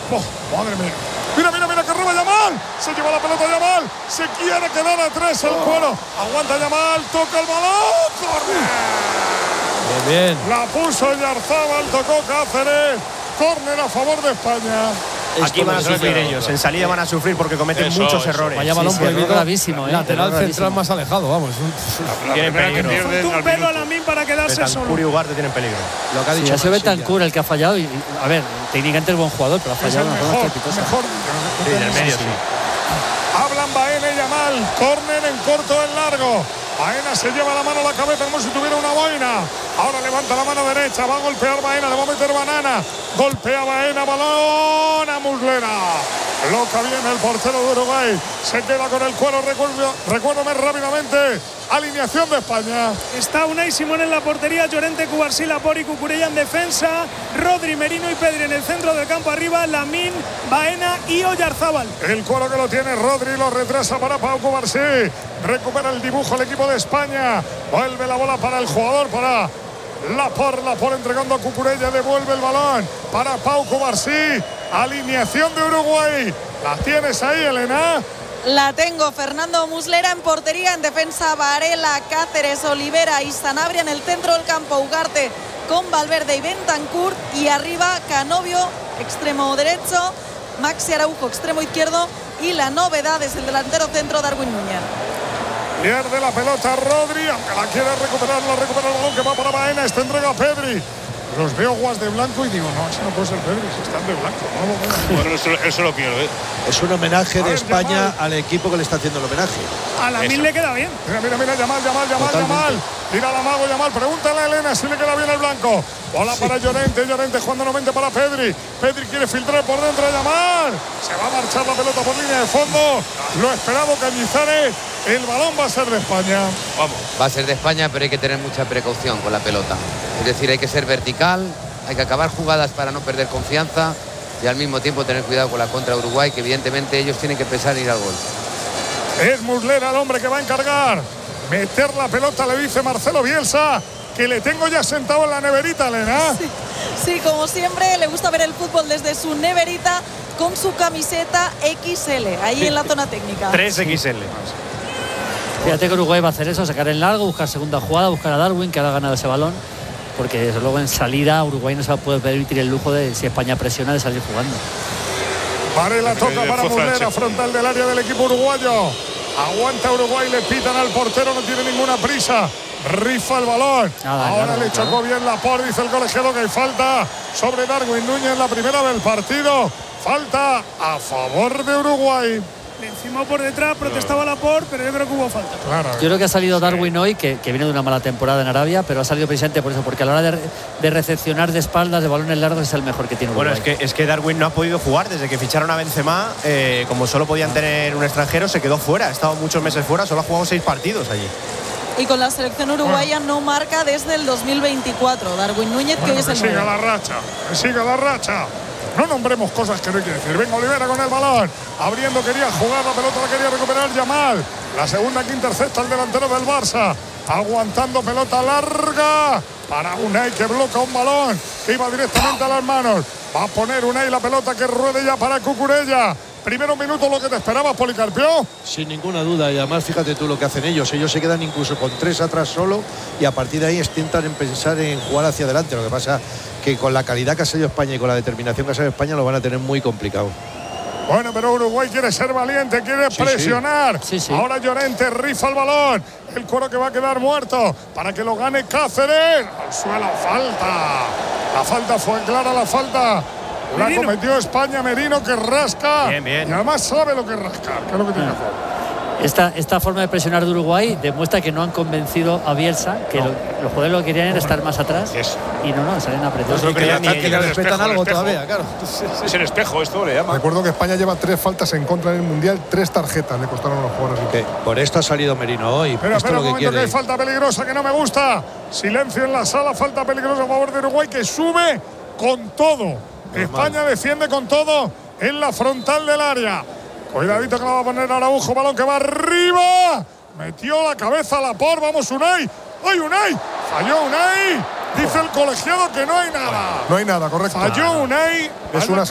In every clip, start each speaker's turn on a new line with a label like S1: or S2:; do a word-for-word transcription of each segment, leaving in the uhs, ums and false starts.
S1: Oh, madre mía. Mira, mira, mira que roba Yamal. Se lleva la pelota Yamal. Se quiere quedar a tres el cuero. Aguanta Yamal. Toca el balón. Córner.
S2: Bien, bien.
S1: La puso Yarzábal. Tocó Cáceres. Córner a favor de España.
S3: Aquí van a sufrir ellos. En salida van a sufrir porque cometen
S2: eso,
S3: muchos
S2: eso.
S3: errores.
S2: Vaya balón
S4: sí, sí,
S2: prohibido.
S4: gravísimo, ¿eh?
S2: Lateral
S4: Gravísimo.
S2: central más alejado, vamos.
S3: Tienen peligro.
S5: Falta un pelo a Lamine para quedarse solo.
S3: Bentancur y Ugarte tienen peligro.
S2: Lo que ha
S4: Sí,
S2: dicho
S4: ha sido
S2: Maxi,
S4: Bentancur el que ha fallado. Y, y, a ver, técnicamente es buen jugador, pero ha
S1: Es
S4: fallado
S1: el
S4: una forma
S1: mejor,
S4: estrepitosa.
S1: mejor.
S3: Sí, del medio, sí.
S1: Hablan Baena y Yamal. Córner en corto, en largo. Baena se lleva la mano a la cabeza como si tuviera una boina. Ahora levanta la mano derecha. Va a golpear Baena. Le va a meter banana. Golpea Baena. Balón a Muslera. Loca bien el portero de Uruguay. Se queda con el cuero. Recuerdo, recuérdame rápidamente. Alineación de España.
S5: Está Unai Simón en la portería, Llorente, Cubarsí, Laporte y Cucurella en defensa, Rodri, Merino y Pedri en el centro del campo arriba, Lamine, Baena y Oyarzábal.
S1: El cuero que lo tiene Rodri, lo retrasa para Pau Cubarsí. Recupera el dibujo el equipo de España. Vuelve la bola para el jugador, para Laporte. Laporte entregando a Cucurella, devuelve el balón para Pau Cubarsí. Alineación de Uruguay. ¿La tienes ahí, Elena?
S6: La tengo. Fernando Muslera en portería, en defensa Varela, Cáceres, Olivera y Sanabria, en el centro del campo Ugarte con Valverde y Bentancur, y arriba Canovio, extremo derecho, Maxi Araujo, extremo izquierdo, y la novedad es el delantero centro Darwin Núñez.
S1: Pierde la pelota Rodri, aunque la quiere recuperar, la recupera el balón que va para Baena. Esta entrega a Pedri. Los veo guas de blanco y digo, no, ese no puede ser Pedri, si están de blanco. No, no, no.
S2: Bueno, eso, eso lo quiero, ¿eh?
S7: Es un homenaje
S1: A
S7: de
S1: ver,
S7: España
S1: Yamal.
S7: al equipo que le está haciendo el homenaje.
S5: A Lamine le queda bien.
S1: Mira, mira, mira, Yamal, Yamal, Yamal,
S7: Totalmente.
S1: Yamal. Tira la mago, Yamal. Pregúntale a Elena si le queda bien el blanco. Bola para Llorente, Llorente jugando nuevamente para Pedri. Pedri quiere filtrar por dentro a Yamal. Se va a marchar la pelota por línea de fondo. Lo esperado Cañizares. El balón va a ser de España.
S2: Vamos.
S8: Va a ser de España, pero hay que tener mucha precaución con la pelota. Es decir, hay que ser vertical, hay que acabar jugadas para no perder confianza y al mismo tiempo tener cuidado con la contra de Uruguay, que evidentemente ellos tienen que pensar en ir al gol.
S1: Es Muslera el hombre que va a encargar. Meter la pelota, le dice Marcelo Bielsa, que le tengo ya sentado en la neverita, Elena.
S6: Sí, sí, como siempre, le gusta ver el fútbol desde su neverita con su camiseta equis ele, ahí en la zona técnica.
S3: tres equis ele.
S4: Fíjate que Uruguay va a hacer eso, sacar en largo, buscar segunda jugada, buscar a Darwin, que ha ganado ese balón, porque desde luego en salida Uruguay no se va a poder permitir el lujo de, si España presiona, de salir jugando.
S1: Varela toca para
S2: Fue
S1: Muslera,
S2: Francesco.
S1: frontal del área del equipo uruguayo. Aguanta Uruguay, le pitan al portero, no tiene ninguna prisa. Rifa el balón.
S4: Nada,
S1: Ahora
S4: claro,
S1: le
S4: claro.
S1: chocó bien Laporte, dice el colegiado que hay falta sobre Darwin Núñez, la primera del partido. Falta a favor de Uruguay.
S5: Le encimó por detrás, protestaba Laporte, pero yo creo que hubo falta.
S1: Claro.
S4: Yo creo que ha salido Darwin hoy, que, que viene de una mala temporada en Arabia, pero ha salido precisamente por eso, porque a la hora de, de recepcionar de espaldas, de balones largos, es el mejor que tiene Uruguay.
S3: Bueno, es que, es que Darwin no ha podido jugar desde que ficharon a Benzema. Eh, como solo podían tener un extranjero, se quedó fuera. Ha estado muchos meses fuera, solo ha jugado seis partidos allí.
S6: Y con la selección uruguaya no marca desde el dos mil veinticuatro. Darwin Núñez,
S1: Bueno,
S6: que es
S1: que
S6: el
S1: siga
S6: nueve.
S1: la racha, que siga la racha. No nombremos cosas que no hay que decir. Venga Olivera con el balón. Abriendo, quería jugar, la pelota la quería recuperar Yamal. La segunda que intercepta el delantero del Barça. Aguantando pelota larga para Unai, que bloca un balón que iba directamente a las manos. Va a poner Unai la pelota que ruede ya para Cucurella. Primero minuto, lo que te esperabas, Policarpio.
S7: Sin ninguna duda, y además fíjate tú lo que hacen ellos. Ellos se quedan incluso con tres atrás solo y a partir de ahí intentan en pensar en jugar hacia adelante. Lo que pasa que con la calidad que ha sido España y con la determinación que ha sido España lo van a tener muy complicado.
S1: Bueno, pero Uruguay quiere ser valiente, quiere
S7: Sí,
S1: presionar.
S4: sí. Sí, sí.
S1: Ahora Llorente rifa el balón. El cuero que va a quedar muerto para que lo gane Cáceres. Al suelo, falta. La falta fue clara, la falta. La
S5: Merino.
S1: cometió España, Merino, que rasca.
S3: Bien, bien.
S1: Y además sabe lo que es rascar, que es lo que tiene que hacer.
S4: Esta, esta forma de presionar de Uruguay demuestra que no han convencido a Bielsa, que
S1: No.
S4: lo- los jugadores lo que querían era estar más atrás.
S2: Eso.
S4: Y no, no, salen apretados.
S3: No
S2: Y que
S3: creía
S2: le
S3: ni
S2: ataque,
S3: ellos.
S2: que le
S7: respetan
S2: espejo, el
S7: algo
S2: espejo.
S7: todavía, claro.
S2: Es el espejo, esto le llama.
S9: Recuerdo que España lleva tres faltas en contra en el Mundial, tres tarjetas le costaron a los jugadores.
S7: Que por esto ha salido Merino hoy.
S1: Pero
S7: esto
S1: espera
S7: es
S1: un
S7: lo que
S1: momento, que hay
S7: quiere.
S1: falta peligrosa que no me gusta. Silencio en la sala, falta peligrosa a favor de Uruguay, que sube con todo. España defiende con todo en la frontal del área. Cuidadito que la va a poner Araujo, balón que va arriba. Metió la cabeza a Laporte, vamos Unai. ¡Ay, Unai! Falló Unai. Dice el colegiado que no hay nada.
S9: No hay nada, correcto.
S1: Falló Unai.
S9: Es una salida mal.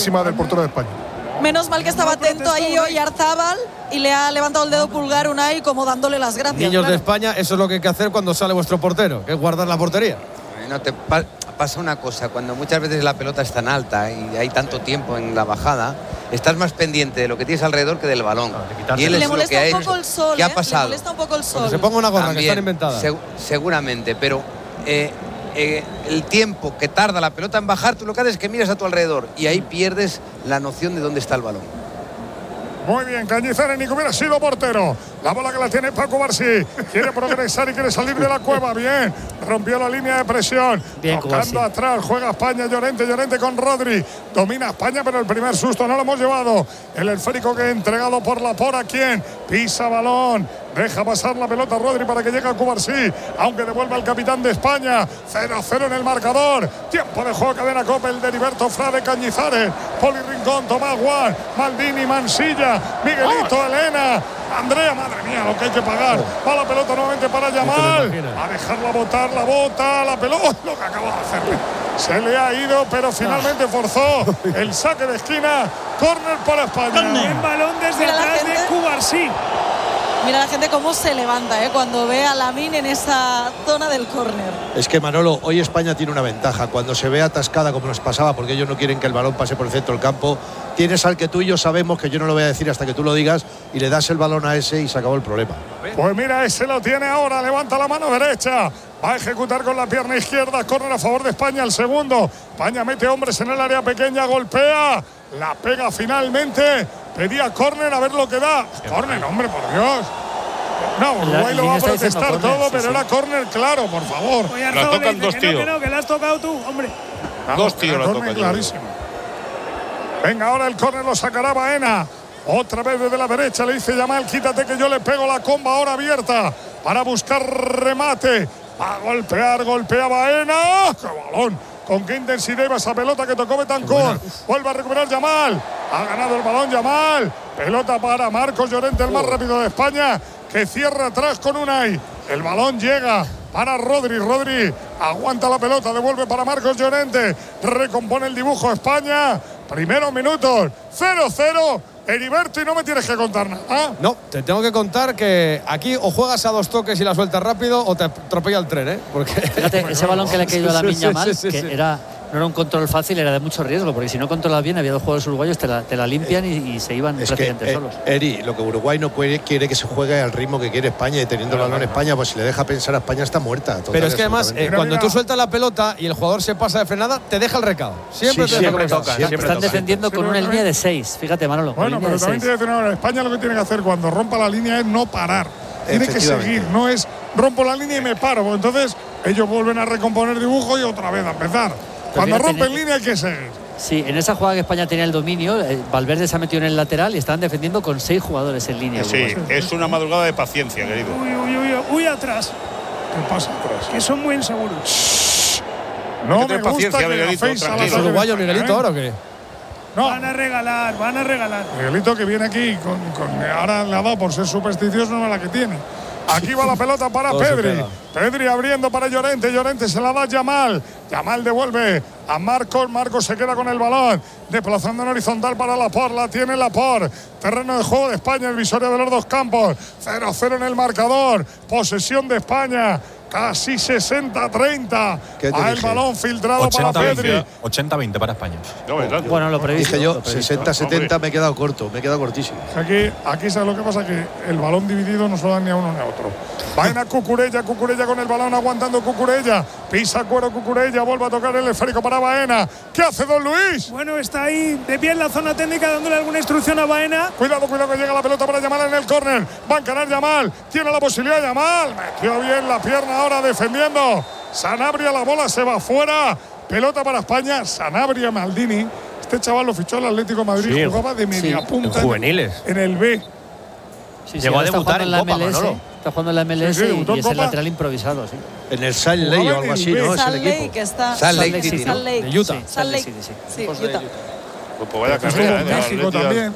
S9: Encima del portero de España.
S6: Menos mal que estaba atento ahí Oyarzábal y le ha levantado el dedo pulgar Unai como dándole las gracias.
S2: Niños
S6: claro.
S2: de España, eso es lo que hay que hacer cuando sale vuestro portero, que es guardar la portería.
S8: No te pa pasa una cosa, cuando muchas veces la pelota es tan alta y hay tanto tiempo en la bajada, estás más pendiente de lo que tienes alrededor que del balón.
S6: No, y él
S8: le
S6: es molesta
S8: lo que
S6: un poco el sol,
S8: ¿Qué ha
S6: ¿eh?
S8: pasado?
S6: Le molesta un poco el sol.
S2: Que se ponga una gorra,
S8: También,
S2: que están inventadas.
S8: seg seguramente, pero eh, eh, el tiempo que tarda la pelota en bajar, tú lo que haces es que miras a tu alrededor y ahí pierdes la noción de dónde está el balón.
S1: Muy bien, Cañizares, ni que hubiera sido portero. La bola que la tiene Paco Barsi. Quiere progresar y quiere salir de la cueva. Bien, rompió la línea de presión.
S4: Bien,
S1: tocando
S4: Cubarsí.
S1: atrás, juega España, Llorente, Llorente con Rodri. Domina España, pero el primer susto no lo hemos llevado. El esférico que entregado por la por a quien pisa balón. Deja pasar la pelota Rodri para que llegue a Cubarsí, aunque devuelva al capitán de España. cero a cero en el marcador. Tiempo de juego, cadena Copa, el de Heriberto Frade, Cañizares, Poli Rincón, Tomás Guan, Maldini, Mansilla, Miguelito, Elena, Andrea, madre mía, lo que hay que pagar. Va la pelota nuevamente para Yamal. A dejarla botar, la bota, la pelota, lo que acaba de hacerle. Se le ha ido, pero finalmente forzó el saque de esquina. Córner para España.
S5: Buen balón desde
S6: Mira la
S5: atrás
S6: gente.
S5: de Cubarsí.
S6: Mira la gente cómo se levanta ¿eh? cuando ve a Lamine en esa zona del córner.
S7: Es que Manolo, hoy España tiene una ventaja. Cuando se ve atascada como nos pasaba, porque ellos no quieren que el balón pase por el centro del campo, tienes al que tú y yo sabemos, que yo no lo voy a decir hasta que tú lo digas, y le das el balón a ese y se acabó el problema.
S1: Pues mira, ese lo tiene ahora, levanta la mano derecha, va a ejecutar con la pierna izquierda, córner a favor de España, el segundo. España mete hombres en el área pequeña, golpea, la pega finalmente, pedía córner, a ver lo que da. Córner, hombre, por Dios. No, Uruguay lo va a protestar todo, pero era córner claro, por favor.
S5: La tocan dos tíos. Que no, que la has tocado tú, hombre.
S1: Dos tíos la tocan. Clarísimo. Venga, ahora el córner lo sacará Baena. Otra vez desde la derecha le dice Yamal, quítate que yo le pego la comba ahora abierta para buscar remate. Va a golpear, golpea Baena. ¡Qué balón! Con qué intensidad iba esa pelota que tocó Betancur. Vuelve a recuperar Yamal. Ha ganado el balón Yamal. Pelota para Marcos Llorente, el más rápido de España, que cierra atrás con Unai. El balón llega para Rodri. Rodri aguanta la pelota, devuelve para Marcos Llorente. Recompone el dibujo España. Primeros minutos, cero cero. Heriberto, y no me tienes que contar nada.
S2: No, te tengo que contar que aquí o juegas a dos toques y la sueltas rápido o te atropella el tren, ¿eh? Porque
S4: fíjate, ese balón que le ha caído a la Miña mal,
S2: sí, sí, sí,
S4: que
S2: sí.
S4: era, no era un control fácil, era de mucho riesgo, porque si no controlas bien, había dos jugadores uruguayos, te la, te la limpian y, y se iban
S7: Es que,
S4: prácticamente
S7: eh,
S4: solos.
S7: Eri, lo que Uruguay no puede, quiere que se juegue al ritmo que quiere España, y teniendo el balón España, pues si le deja pensar a España está muerta. Total,
S2: Pero es que además,
S7: absolutamente.
S2: eh, cuando tú sueltas la pelota y el jugador se pasa de frenada, te deja el recado. Siempre
S7: Sí,
S2: te
S7: siempre
S2: deja el recado.
S7: toca,
S4: Están,
S7: siempre
S4: están
S7: toca.
S4: defendiendo
S1: Sí,
S4: con
S1: pero
S4: una
S1: también-
S4: línea de seis. Fíjate, Manolo.
S1: Bueno,
S4: con línea
S1: pero
S4: de
S1: también
S4: seis.
S1: tiene que tener, España lo que tiene que hacer cuando rompa la línea es no parar. Tiene que
S7: Efectivamente.
S1: seguir, no es rompo la línea y me paro. Porque entonces ellos vuelven a recomponer dibujo y otra vez a empezar. Cuando
S4: fíjate,
S1: rompen
S4: en-
S1: línea hay que seguir.
S4: Sí, en esa jugada que España tenía el dominio, eh, Valverde se ha metido en el lateral y estaban defendiendo con seis jugadores en línea.
S10: Sí,
S4: Uruguay.
S10: es una madrugada de paciencia, querido.
S5: Uy, uy, uy, uy, uy, atrás.
S1: ¿Qué pasa atrás?
S5: Que son muy inseguros.
S1: No
S10: que
S1: me
S10: tener
S1: gusta
S10: paciencia,
S1: que
S10: Miguelito,
S1: gaféis a la
S10: tranquilo.
S2: ¿Es
S1: saga de
S2: uruguayo
S1: España,
S2: Miguelito
S1: ¿eh?
S2: ahora o qué?
S1: No,
S5: Van a regalar, van a regalar.
S1: Miguelito que viene aquí, con, con- ahora le ha dado por ser supersticioso, no es la que tiene. Aquí va la pelota para
S2: Todo se
S1: Pedri.
S2: pega.
S1: Pedri abriendo para Llorente. Llorente se la da a Yamal. Yamal devuelve a Marcos. Marcos se queda con el balón. Desplazando en horizontal para Laporte. La tiene Laporte. Terreno de juego de España. El visorio de los dos campos. cero cero en el marcador. Posesión de España. Casi sesenta a treinta.
S7: ¿Qué te
S1: Va el
S7: dije?
S1: balón filtrado para Pedri.
S11: ochenta veinte para España.
S10: No, ¿verdad?
S4: Bueno, lo previsto.
S7: Dije yo,
S4: lo previsto.
S7: sesenta setenta, me he quedado corto, me he quedado cortísimo.
S1: Aquí, aquí sabes lo que pasa, que el balón dividido no se lo dan ni a uno ni a otro. Vaina Cucurella, Cucurella con el balón aguantando Cucurella. Pisa Cuero Cucurella, vuelve a tocar el esférico para Baena. ¿Qué hace Don Luis?
S5: Bueno, está ahí de pie en la zona técnica dándole alguna instrucción a Baena.
S1: Cuidado, cuidado que llega la pelota para Yamal en el córner. Va a encarar Yamal. Tiene la posibilidad Yamal. Metió bien la pierna ahora defendiendo. Sanabria, la bola se va fuera. Pelota para España. Sanabria, Maldini. Este chaval lo fichó el Atlético de Madrid.
S2: Sí,
S1: jugaba de media
S4: sí,
S1: punta.
S2: en juveniles.
S1: En el B.
S4: Sí, sí,
S2: Llegó
S4: ahora
S2: a
S4: está
S2: debutar
S4: jugando
S2: en
S4: la
S2: Copa,
S4: M L S.
S2: Manolo.
S4: Está jugando en la M L S
S1: Sí, sí, debutó
S4: y
S1: en
S4: es el
S1: Copa.
S4: lateral improvisado, sí.
S7: En el Salt
S1: Jugaba
S7: Lake o
S1: en
S7: algo
S1: el
S7: así,
S1: B.
S7: ¿no? Es el
S6: Salt
S7: equipo.
S6: Lake está.
S8: Salt Lake City,
S6: Salt
S8: ¿no?
S6: Lake.
S2: De Utah.
S6: Sí, Salt
S4: Salt
S6: Lake.
S4: Lake City,
S6: Sí,
S2: Pues de
S6: Utah.
S10: Pues vaya
S1: Estuvo
S10: carrera,
S1: en
S10: ¿eh?
S1: México
S10: Atleti,
S1: también.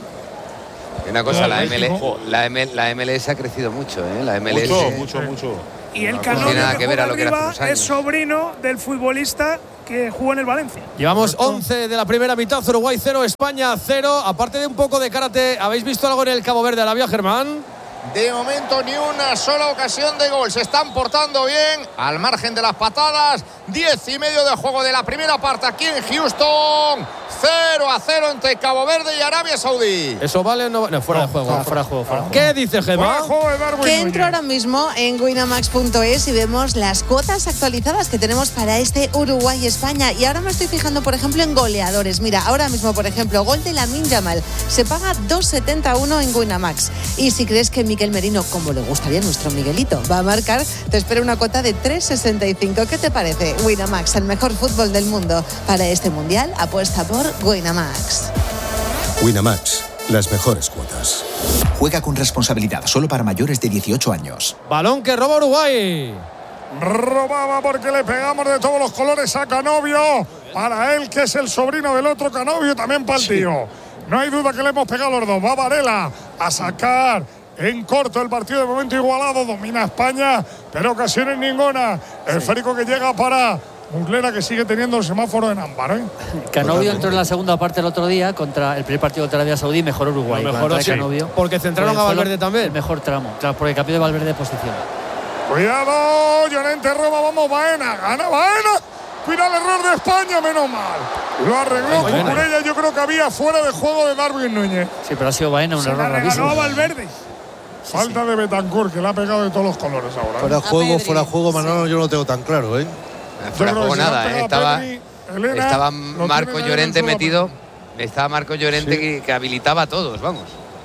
S8: Y una cosa, la, M L,
S1: México.
S8: la, M, la M L S ha crecido mucho, ¿eh? La M L S.
S10: Mucho, mucho, mucho.
S5: Y el
S8: No
S5: Canovio
S8: tiene nada
S5: que
S8: que ver
S5: juega
S8: a lo que era hace
S5: arriba
S8: unos años.
S5: es sobrino del futbolista que jugó en el Valencia.
S2: Llevamos once de la primera mitad, Uruguay cero, España cero. Aparte de un poco de karate, ¿habéis visto algo en el Cabo Verde, Arabia, Germán?
S11: De momento ni una sola ocasión de gol. Se están portando bien al margen de las patadas. Diez y medio de juego de la primera parte aquí en Houston. cero a cero entre Cabo Verde y Arabia Saudí.
S2: ¿Eso vale o no? No, fuera
S4: no,
S2: de juego.
S4: Fuera, fuera de juego, fuera de juego.
S2: ¿Qué dice Gemma?
S12: Que entro ahora mismo en winamax punto es y vemos las cuotas actualizadas que tenemos para este Uruguay-España. Y ahora me estoy fijando, por ejemplo, en goleadores. Mira, ahora mismo, por ejemplo, gol de Lamine Yamal. Se paga dos setenta y uno en Winamax. Y si crees que Miquel Merino, como le gustaría a nuestro Miguelito, va a marcar, te espera una cuota de tres sesenta y cinco. ¿Qué te parece? Winamax, el mejor fútbol del mundo. Para este mundial, apuesta por Winamax.
S13: Winamax, las mejores cuotas. Juega con responsabilidad, solo para mayores de dieciocho años.
S2: Balón que roba Uruguay.
S1: Robaba porque le pegamos de todos los colores a Canovio. Para él, que es el sobrino del otro Canovio, también para el tío. No hay duda que le hemos pegado los dos. Va Varela a sacar en corto el partido, de momento igualado. Domina España, pero ocasiones ninguna. El esférico que llega para Muslera, que sigue teniendo el semáforo en ámbar, ¿eh?
S4: Canovio entró en la segunda parte el otro día contra el primer partido contra Arabia Saudí, mejor Uruguay.
S2: No, mejoró, sí,
S4: Canovio,
S2: porque centraron a Valverde también.
S4: El mejor tramo, claro, porque cambió de Valverde de posición.
S1: Cuidado, Llorente roba, vamos Baena, gana Baena. Cuidado el error de España, menos mal. Lo arregló Cucurella, yo creo que había fuera de juego de Darwin Núñez.
S4: Sí, pero ha sido Baena un
S5: Se
S4: error
S5: la
S4: gravísimo.
S5: regaló a Valverde.
S1: Falta sí, sí. de Betancourt, que le ha pegado de todos los colores ahora.
S7: Fuera juego, fuera juego, Manolo, yo no lo tengo tan claro, ¿eh?
S8: Fuera juego nada, ¿eh? Estaba,
S1: Pedri, Elena,
S8: estaba Marco Llorente metido. Estaba Marco Llorente
S1: sí.
S8: que, que habilitaba a todos, vamos.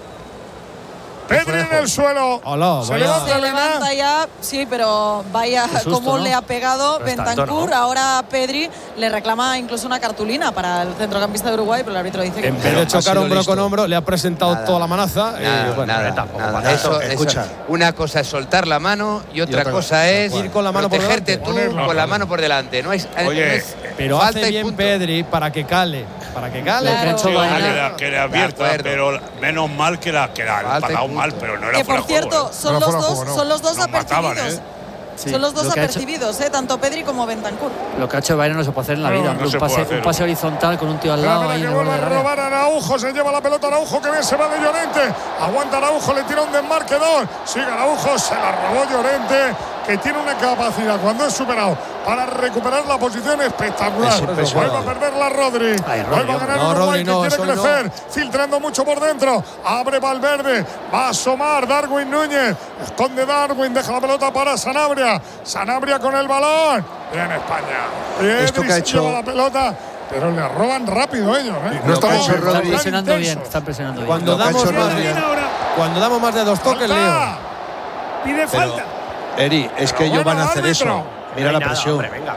S1: Pedri en el suelo.
S2: Hola,
S1: se levanta,
S6: se levanta ya, sí, pero vaya cómo ¿no? le ha pegado Bentancur. ¿no? Ahora Pedri le reclama incluso una cartulina para el centrocampista de Uruguay, pero el árbitro dice que
S2: en vez de chocar hombro listo. con hombro, le ha presentado nada, toda la manaza.
S8: Nada,
S2: y, bueno,
S8: nada, nada. Eso, escucha. Eso. Una cosa es soltar la mano y otra, y otra cosa es
S2: ir con la mano
S8: protegerte
S2: por
S8: tú
S2: Ponerlo,
S8: con la mano por delante. No es,
S10: Oye,
S8: no es
S2: pero hace bien Pedri para que cale. Para que cale.
S6: Claro.
S10: Sí, que, la, que le abierta, pero menos mal que la que la ha patado mal, pero no era
S6: que
S10: fuera
S6: por cierto,
S10: juego, ¿eh?
S6: son,
S10: no
S6: los dos,
S10: juego, no.
S6: son los dos
S10: Nos
S6: apercibidos.
S10: mataban, ¿eh?
S4: Sí,
S6: son los dos apercibidos,
S4: hecho,
S6: ¿eh? Tanto Pedri como Bentancur.
S4: Lo que ha hecho Baena no se puede hacer en la
S1: no,
S4: vida.
S1: no
S4: un, pase, un pase horizontal con un tío al lado.
S1: Mira, mira, que vuelve a robar a Araujo, se lleva la pelota Araujo, que bien se va de Llorente. Aguanta Araujo, le tira un desmarque dos. Sigue Araujo, se la robó Llorente, que tiene una capacidad cuando es superado para recuperar la posición espectacular. Vuelve a perder la Rodri.
S2: Ay, Rodri
S1: Vuelve a ganar
S2: no,
S1: Uruguay,
S2: Rodri, no,
S1: que quiere crecer,
S2: no.
S1: filtrando mucho por dentro. Abre Valverde, va a asomar Darwin Núñez. Esconde Darwin, deja la pelota para Sanabria. Sanabria con el balón. Bien España.
S7: Esto que ha hecho
S1: lleva la pelota, pero le roban rápido ellos, ¿eh?
S7: No estamos
S4: están, están presionando bien, están presionando bien.
S2: Cuando damos, más de, cuando damos más de dos toques, Leo.
S5: Pide falta.
S7: Eri, es que ellos van a hacer eso. Mira la presión.
S1: Venga.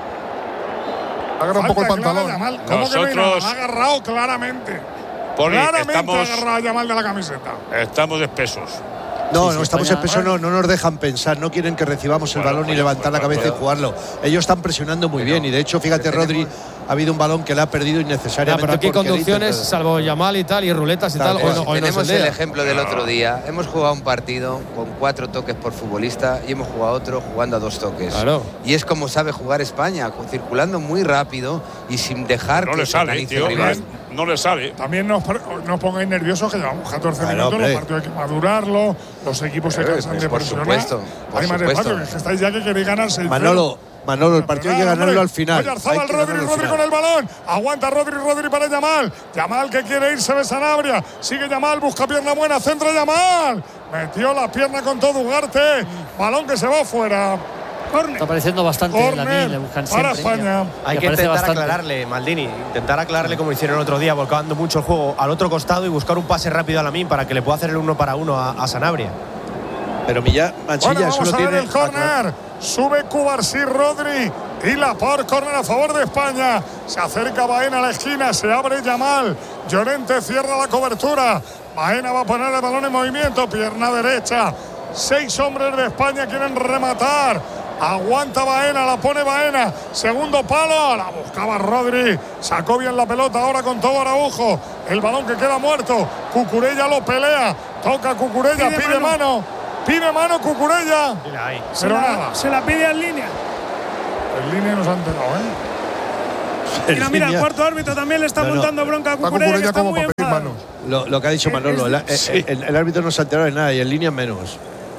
S1: Agarra un poco el pantalón. ¿Cómo Nosotros, que no? Ha agarrado claramente.
S10: Poli,
S1: claramente
S10: estamos,
S1: ha agarrado a Yamal de la camiseta.
S10: Estamos espesos.
S7: No,
S10: sí,
S7: no
S10: sí,
S7: estamos
S10: España,
S7: espesos, no, no nos dejan pensar, no quieren que recibamos el balón y levantar la cabeza y jugarlo. Ellos están presionando muy bien y de hecho, fíjate, Rodri, ha habido un balón que le ha perdido innecesariamente.
S2: Ya, pero aquí conducciones, salvo Yamal y tal, y ruletas y tal,
S8: pues,
S2: hoy no, hoy
S8: tenemos
S2: no
S8: el ejemplo del otro día. Hemos jugado un partido con cuatro toques por futbolista y hemos jugado otro jugando a dos toques.
S2: Claro.
S8: Y es como sabe jugar España, circulando muy rápido y sin dejar
S10: no
S8: que
S10: le
S8: se
S10: sale, tío,
S1: rival.
S10: No le sale.
S1: También nos, nos pongáis nerviosos, que llevamos catorce claro, minutos, los partidos hay que madurarlo, los equipos se cansan de
S8: por
S1: presionar.
S8: Supuesto, por
S1: hay más
S8: supuesto.
S1: despacio, que estáis ya que queréis ganar seis.
S7: Manolo, Manolo, el partido hay que ganarlo al final.
S1: Oyarzabal, Rodri, Rodri con el balón. Aguanta Rodri, Rodri para Yamal. Yamal que quiere irse de Sanabria. Sigue Yamal, busca pierna buena, centra Yamal. Metió la pierna con todo Ugarte. Balón que se va fuera.
S4: Corner. Está apareciendo bastante
S1: Corner
S4: Lamine, le buscan siempre.
S1: Para España.
S3: Hay que intentar bastante. aclararle, Maldini. Intentar aclararle como hicieron el otro día, volcando mucho el juego al otro costado y buscar un pase rápido a Lamine para que le pueda hacer el uno para uno a, a Sanabria.
S7: Pero Milla, Manchilla,
S1: bueno,
S7: eso
S1: vamos
S7: lo
S1: a
S7: tiene.
S1: ver el córner. Sube Cubarsí, Rodri y la por córner a favor de España. Se acerca Baena a la esquina, se abre Yamal. Llorente cierra la cobertura. Baena va a poner el balón en movimiento, pierna derecha. Seis hombres de España quieren rematar. Aguanta Baena, la pone Baena. Segundo palo, la buscaba Rodri. Sacó bien la pelota ahora con todo Araujo. El balón que queda muerto. Cucurella lo pelea. Toca Cucurella, pide, pide mano. mano. Pide mano Cucurella.
S5: Se la, se la pide en línea.
S1: En línea nos han enterado, ¿eh?
S5: Mira, mira, el cuarto árbitro también le está
S7: No, no.
S5: montando bronca a Cucurella, que está
S9: como
S5: muy
S9: para pedir
S5: enfadado.
S9: manos.
S7: Lo, lo que ha dicho Manolo, el, el- el- el árbitro no se ha enterado de nada y en línea menos.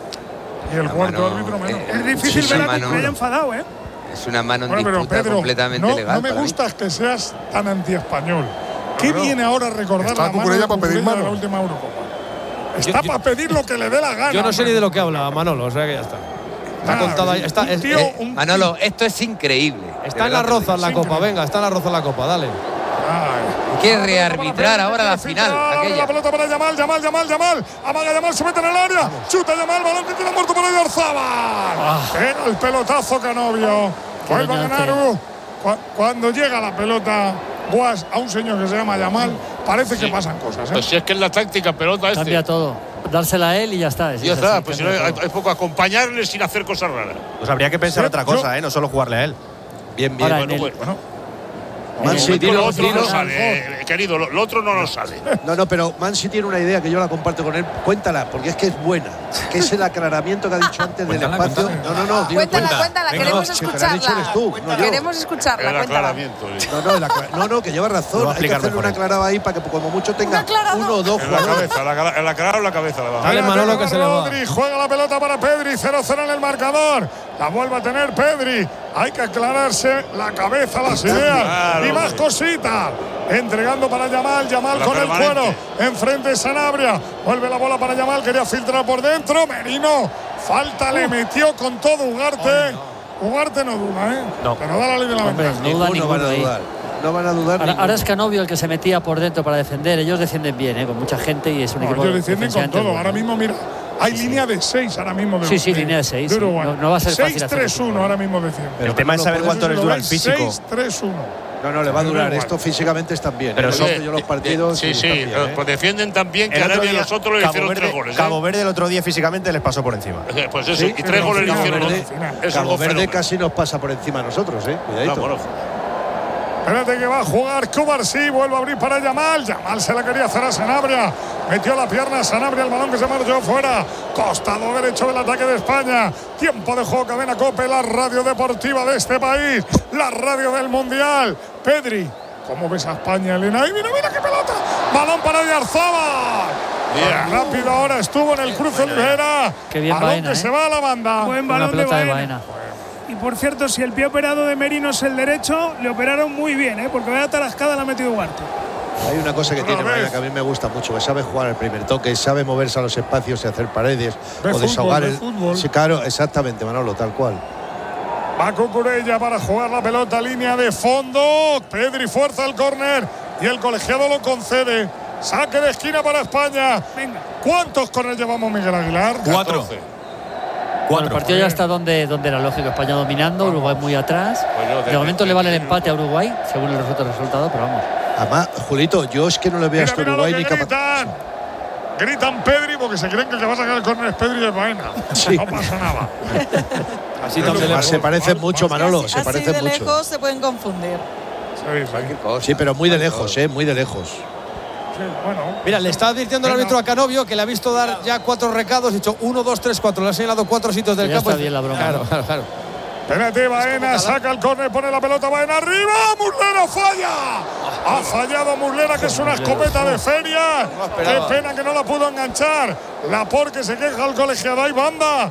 S1: Y el
S8: La
S1: cuarto
S8: mano,
S1: árbitro menos.
S8: eh,
S5: Es difícil
S8: sí,
S5: ver
S8: sí,
S5: a
S8: mano.
S5: Cucurella enfadado, ¿eh?
S8: Es una mano en
S1: Bueno, pero
S8: disputa
S1: Pedro,
S8: completamente
S1: no,
S8: legal.
S1: no me
S8: para mí.
S1: gusta que seas tan antiespañol. ¿Qué
S9: no.
S1: viene ahora a recordar
S9: Está
S1: la mano
S9: Cucurella
S1: de
S9: para pedir
S1: Cucurella de la
S9: manos.
S1: última Eurocopa? Está
S2: yo-
S1: para pedir lo que le dé la gana.
S2: Yo no sé ni
S1: hombre.
S2: de lo que habla Manolo, o sea que ya está. Está
S1: Nada,
S2: contada ahí. Está,
S1: un
S2: es-
S1: tío,
S2: eh,
S1: un-
S8: Manolo, esto es increíble.
S2: está en la roza en la copa, venga, está en la roza en la copa, dale.
S1: Ay.
S8: Quiere rearbitrar ahora la final,
S1: Abre
S8: aquella.
S1: La pelota para Yamal, Yamal, Yamal, Yamal. Amaga Yamal, se mete en el área. Chuta Yamal, balón que queda muerto para Oyarzabal. Pega el pelotazo Canovio.
S4: Qué
S1: Vuelve a
S4: daño
S1: ganar.
S4: hace.
S1: uh, cu- Cuando llega la pelota Guas a un señor que se llama Yamal, parece que pasan cosas. ¿eh?
S10: Pues si es que es la táctica pelota este.
S4: Cambia todo. Dársela a él y ya está.
S10: Y
S4: Sí,
S10: ya
S4: es
S10: está,
S4: así,
S10: pues si
S4: cambia
S10: no, hay,
S4: todo.
S10: hay poco acompañarle sin hacer cosas raras.
S3: Pues habría que pensar
S1: Sí,
S3: otra
S1: yo-
S3: cosa, ¿eh? No solo jugarle a él.
S7: Bien, bien.
S4: Ahora, en
S10: Bueno,
S4: el-
S10: bueno.
S7: Man
S10: De
S7: City,
S10: momento lo
S7: no,
S10: otro no
S7: dilo.
S10: sale, eh, querido, lo, lo otro no nos sale.
S7: No, no, pero Man City tiene una idea que yo la comparto con él. Cuéntala, porque es que es buena. Que es el aclaramiento que ha dicho antes del
S14: Cuéntala,
S7: espacio.
S14: cuéntala.
S7: No, no, no. dilo,
S12: Cuéntala,
S7: cuenta.
S12: cuéntala,
S7: Venga,
S12: queremos
S7: no, si te la has dicho
S12: escucharla.
S7: eres tú, no yo.
S12: Queremos escucharla,
S10: El
S12: cuéntala.
S10: aclaramiento. sí.
S7: No, no, el acla- no, no, que lleva
S3: Lo
S7: razón.
S3: va a
S7: Hay que
S3: explicar
S7: hacerle
S3: mejor
S7: una
S3: él.
S7: aclarada ahí para que como mucho tenga
S12: aclarado.
S7: uno o dos
S10: En la
S7: jugadores.
S10: cabeza, la, cara- en la cara o en la cabeza. la
S2: Dale,
S10: va.
S2: Manolo, que se le va.
S1: Rodri, juega la pelota para Pedri, cero cero en el marcador. La vuelve a tener Pedri. Hay que aclararse la cabeza, las ideas
S10: Claro,
S1: y más
S10: hombre.
S1: cositas. Entregando para Yamal, Yamal
S10: La
S1: con el
S10: permanente.
S1: cuero. Enfrente de Sanabria. Vuelve la bola para Yamal, quería filtrar por dentro. Merino, falta le metió con todo Ugarte. Ugarte no duda, ¿eh?
S3: No.
S1: Pero da la ley de la
S4: Hombre,
S1: ventaja.
S4: no duda
S7: Ninguno van
S4: ninguno
S7: a
S4: ahí.
S7: dudar. No van a dudar.
S4: Ahora,
S7: ninguno.
S4: ahora es Canovio el que se metía por dentro para defender. Ellos defienden bien, ¿eh? Con mucha gente y es un
S1: No,
S4: equipo.
S1: ellos defienden con
S4: defensivamente
S1: todo.
S4: bueno.
S1: Ahora mismo, mira, hay línea de seis ahora mismo. De,
S4: Sí, sí, línea de seis, sí.
S1: Uruguay.
S4: No- no va a ser fácil
S1: seis
S4: hacer
S1: tres
S4: equipo.
S1: uno ahora mismo decían.
S7: Pero
S3: El tema es saber
S7: Manolo,
S3: cuánto les dura el físico.
S1: seis tres uno.
S7: No, no, le va a durar.
S1: Igual.
S7: Esto físicamente están bien.
S3: Pero
S7: Pero
S3: son-
S7: yo los partidos.
S10: Sí,
S7: y
S10: sí,
S7: están bien, ¿eh?
S10: pues defienden tan bien que
S3: El
S10: ahora
S3: otro
S10: bien
S3: día,
S10: nosotros le
S3: Cabo
S10: hicieron
S3: Verde,
S10: tres goles. ¿eh?
S3: Cabo Verde el otro día físicamente les pasó por encima.
S10: Eh, Pues eso,
S7: Sí,
S10: y
S7: pero
S10: tres goles le
S7: Cabo
S10: hicieron.
S7: Verde-
S10: ¿no? Eso es
S7: Cabo
S10: algo
S7: Verde
S10: fenómeno.
S7: casi nos pasa por encima a nosotros, ¿eh? Cuidadito.
S10: Vámonos.
S1: Espérate que va a jugar Cubarsí, vuelve a abrir para Yamal. Yamal se la quería hacer a Sanabria. Metió la pierna a Sanabria, el balón que se marchó fuera. Costado derecho del ataque de España. Tiempo de juego, Cadena COPE, la radio deportiva de este país. La radio del Mundial. Pedri, ¿cómo ves a España, Elena? ¡Ay, mira, mira qué pelota! Balón para Oyarzabal.
S10: Yeah.
S1: Rápido ahora estuvo en el cruce Olivera.
S4: Qué bien
S1: balón
S4: Baena,
S1: que
S4: ¿eh?
S1: se va a la banda.
S5: Buen
S4: Una
S5: balón de
S4: pelota de
S5: Baena.
S4: Baena.
S5: Y por cierto, si el pie operado de Merino es el derecho, le operaron muy bien, ¿eh? Porque vaya tarascada la ha metido Ugarte.
S7: Hay una cosa que
S1: Otra
S7: tiene
S1: vez.
S7: Baena que a mí me gusta mucho, que sabe jugar el primer toque, sabe moverse a los espacios y hacer paredes
S1: Ve
S7: o
S1: fútbol,
S7: desahogar
S1: ve
S7: el.
S1: fútbol.
S7: Sí, claro, exactamente, Manolo, tal cual.
S1: Va Cucurella para jugar la pelota, línea de fondo. Pedri fuerza el córner y el colegiado lo concede. Saque de esquina para España.
S5: Venga.
S1: ¿Cuántos córner llevamos, Miguel Aguilar?
S14: Cuatro.
S4: Bueno, el partido ya está donde, donde era lógico. España dominando, Uruguay muy atrás.
S10: Bueno, de-
S4: De momento
S10: de-
S4: le vale el
S10: de-
S4: empate a Uruguay, según el resultado, resultado pero vamos.
S7: Además, Julito, yo es que no le veo a
S1: Mira,
S7: este
S1: mira lo
S7: Uruguay
S1: que
S7: ni capaz.
S1: gritan. Gritan Pedri porque se creen que el que va a sacar el córner es Pedri de Baena.
S7: Sí.
S1: No pasa nada.
S2: Así también le
S7: Además, se parecen mucho, Manolo,
S6: Así,
S7: se
S6: así
S7: parecen
S6: de
S7: mucho.
S6: lejos se pueden confundir.
S1: Sí, sí.
S7: Sí, pero muy de lejos, ¿eh? Muy de lejos.
S1: Sí, bueno.
S2: Mira, le está advirtiendo el
S1: Venga.
S2: árbitro a Canovio que le ha visto dar ya cuatro recados. Ha dicho uno, dos, tres, cuatro. Le ha señalado cuatro sitios del
S4: Ya
S2: campo.
S4: está bien la broma,
S2: Claro,
S4: ¿no?
S2: claro, claro.
S1: Espérate, Baena saca el córner, pone la pelota, Baena arriba, Muslera falla. Ha fallado Muslera, que es una escopeta de feria. Qué pena que no la pudo enganchar. La porque se queja el colegiado. Hay banda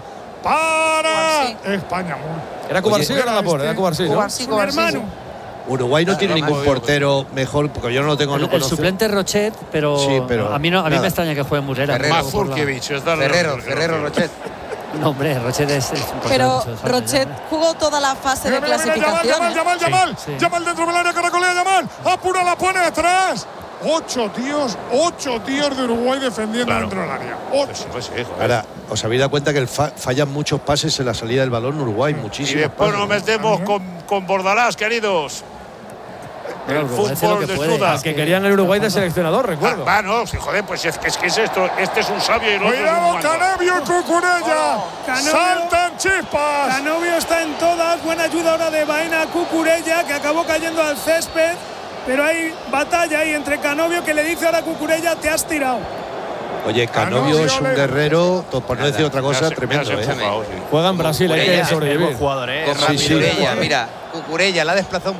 S1: para
S6: Cubarsí.
S1: España. Muy.
S2: ¿Era Cubarsí o era
S1: Oye,
S2: Laporte? Era
S1: este-
S2: Cubarsí, ¿no?
S6: Cubarsí,
S5: Su
S6: Cubarsí,
S5: hermano.
S6: sí.
S7: Uruguay no tiene
S10: Además,
S7: ningún portero mejor, porque yo no lo tengo.
S4: El,
S7: no
S4: el
S7: conozco.
S4: suplente es Rochet, pero,
S7: Sí, pero
S4: a mí no, a mí
S7: nada.
S4: me extraña que juegue Muslera.
S8: Ferrero.
S10: Más Furkiewicz, es darle-
S8: Ferrero, Ferrero Rochet.
S4: No, hombre, Rochet es, es un portero
S6: Pero
S4: de muchos años,
S6: Rochet
S4: ¿no?
S6: jugó toda la fase de
S1: Mira, mira, mira, Yamal,
S6: clasificación.
S1: Yamal,
S6: ¿eh?
S1: Yamal, Yamal.
S4: Sí, sí.
S1: Yamal dentro del área, caracolea Yamal. Apura, la pone atrás. Ocho tíos, ocho tíos de Uruguay defendiendo
S10: Claro.
S1: dentro del área.
S10: Pues
S1: Ocho.
S10: sí, pues sí, joder.
S7: Ahora, os habéis dado cuenta que el fa- fallan muchos pases en la salida del balón Uruguay,
S10: Y
S7: muchísimos
S10: después
S7: pases.
S10: nos metemos con, con Bordalás, queridos.
S4: Pero
S10: El
S4: Uruguay hace lo
S10: fútbol
S4: que puede.
S10: desnuda.
S2: Al que querían el Uruguay de seleccionador, recuerdo.
S10: Ah, va, no, sí, joder, pues es que es, que es esto. Este es un sabio y el otro es un
S1: Cuidado,
S10: mando.
S1: Canabio y Cucurella.
S5: Canovio.
S1: Saltan chispas.
S5: Canovio está en todas. Buena ayuda ahora de Baena a Cucurella, que acabó cayendo al césped. Pero hay batalla ahí entre Canovio, que le dice ahora a Cucurella, te has tirado.
S7: Oye, Canovio
S1: Canovio
S7: es un
S1: le-
S7: guerrero, to- por no decir otra cosa,
S10: Me has-
S7: tremendo.
S10: me has
S7: ¿eh?
S10: empujado, sí.
S2: Juega en Brasil, hay que
S8: Cucurella.
S2: sobrevivir.
S3: Buen jugador, ¿eh?
S8: Con
S7: Sí, sí.
S8: Cucurella, mira, Cucurella la ha desplazado